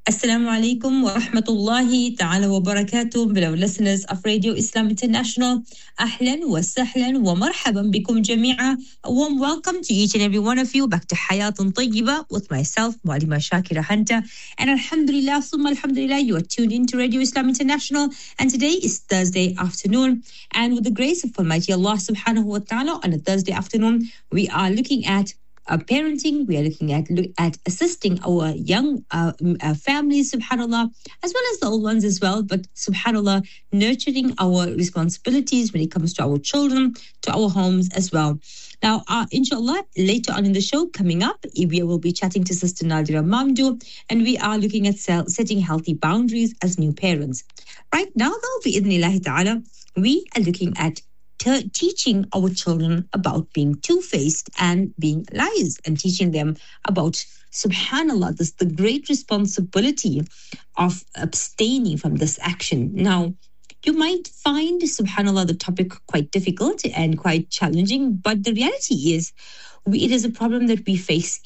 Assalamu alaikum wa rahmatullahi ta'ala wa barakatuh. Beloved listeners of Radio Islam International, ahlan wa sahlan wa marhaban bikum jami'a. A warm welcome to each and every one of you back to Hayatun Tayyiba with myself, Mualima Shakira Hunter. And alhamdulillah, summa alhamdulillah, you are tuned in to Radio Islam International. And today is Thursday afternoon. And with the grace of Almighty Allah subhanahu wa ta'ala, on a Thursday afternoon, we are looking at parenting. We are looking at assisting our young families, subhanallah, as well as the old ones as well. But subhanallah, nurturing our responsibilities when it comes to our children, to our homes as well. Now, inshallah, later on in the show, coming up, we will be chatting to Sister Nadira Mamdou, and we are looking at setting healthy boundaries as new parents. Right now, though, bi'idhnillahi ta'ala, we are looking at teaching our children about being two-faced and being liars, and teaching them about, subhanallah, the great responsibility of abstaining from this action. Now, you might find, subhanallah, the topic quite difficult and quite challenging, but the reality is, it is a problem that we face